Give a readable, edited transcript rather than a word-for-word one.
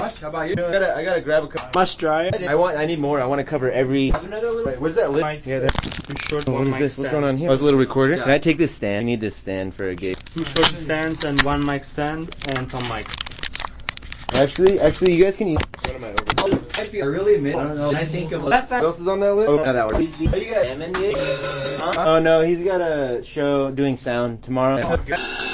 much. How about you? I gotta grab a couple. Must dry. I need more. I want to cover every. Another little. Wait, where's that lid? Yeah, What is this? What's going on here? Oh, it's a little recorder. Can I take this stand? I need this stand for a gig. 2 short stands and 1 mic stand and some mic. Actually, you guys can use. What am I over? I really admit, I don't know. I think of what else is on that list? Oh, no, that one. Oh, you got M in the. Oh no, he's got a show doing sound tomorrow.